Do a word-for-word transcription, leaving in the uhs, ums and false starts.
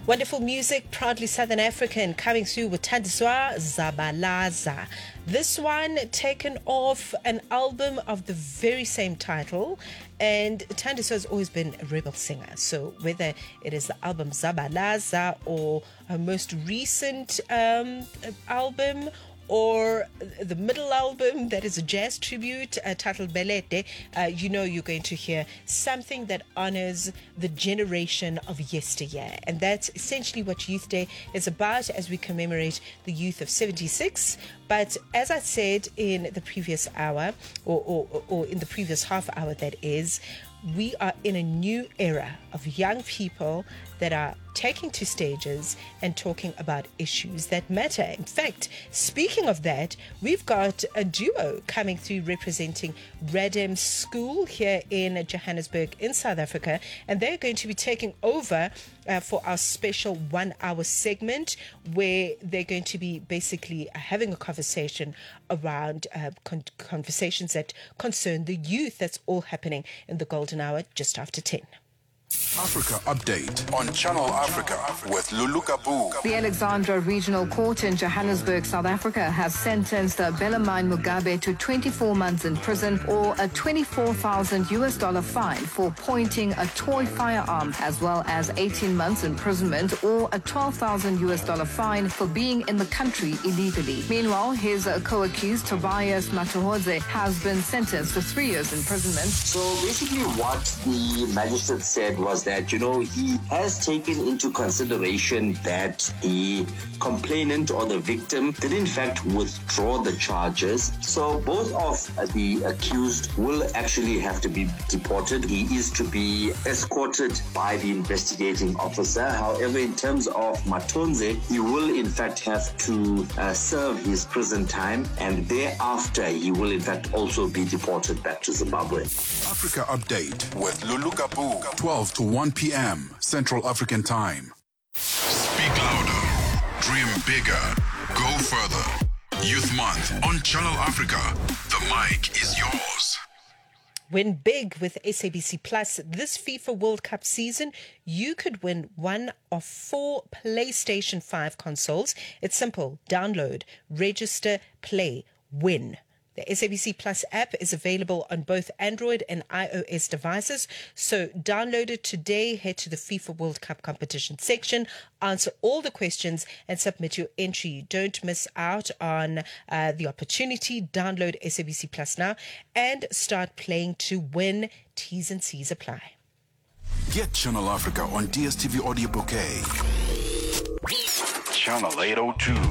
Wonderful music, proudly Southern African, coming through with Thandiswa Zabalaza. This one taken off an album of the very same title, and Thandiswa has always been a rebel singer. So whether it is the album Zabalaza or her most recent um, album, or the middle album that is a jazz tribute uh, titled Belete, uh, you know you're going to hear something that honors the generation of yesteryear. And that's essentially what Youth Day is about as we commemorate the youth of seventy-six. But as I said in the previous hour, or, or, or in the previous half hour that is, we are in a new era of young people that are taking to stages and talking about issues that matter. In fact, speaking of that, we've got a duo coming through representing Radem School here in Johannesburg in South Africa, and they're going to be taking over uh, for our special one-hour segment where they're going to be basically having a conversation around uh, con- conversations that concern the youth. That's all happening in the golden hour just after ten. Africa Update on Channel Africa with Lulu Kabu. The Alexandra Regional Court in Johannesburg, South Africa, has sentenced Bellarmine Mugabe to twenty-four months in prison or a twenty-four thousand U S dollar fine for pointing a toy firearm, as well as eighteen months imprisonment or a twelve thousand U S dollar fine for being in the country illegally. Meanwhile, his co-accused Tobias Matuhodze has been sentenced to three years imprisonment. So basically what the magistrate said was that, you know, he has taken into consideration that the complainant or the victim did in fact withdraw the charges. So both of the accused will actually have to be deported. He is to be escorted by the investigating officer. However, in terms of Matonze, he will in fact have to uh, serve his prison time, and thereafter he will in fact also be deported back to Zimbabwe. Africa Update with Lulu Kabu, twelve to one p.m. Central African Time. Speak louder, dream bigger, go further. Youth Month on Channel Africa. The mic is yours. Win big with S A B C Plus. This FIFA World Cup season, you could win one of four PlayStation five consoles. It's simple. Download, register, play, win. The S A B C Plus app is available on both Android and iOS devices. So download it today, head to the FIFA World Cup competition section, answer all the questions and submit your entry. Don't miss out on uh, the opportunity. Download S A B C Plus now and start playing to win. T's and C's apply. Get Channel Africa on D S T V Audio Bouquet. Channel eight oh two.